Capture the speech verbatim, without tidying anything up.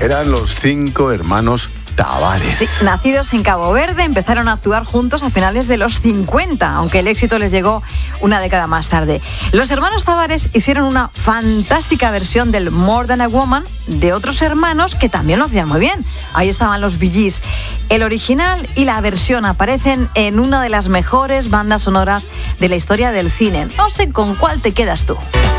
Eran los cinco hermanos Tavares. Sí, nacidos en Cabo Verde, empezaron a actuar juntos a finales de los cincuenta, aunque el éxito les llegó una década más tarde. Los hermanos Tavares hicieron una fantástica versión del More Than a Woman de otros hermanos que también lo hacían muy bien. Ahí estaban los Bee Gees. El original y la versión aparecen en una de las mejores bandas sonoras de la historia del cine. No sé con cuál te quedas tú.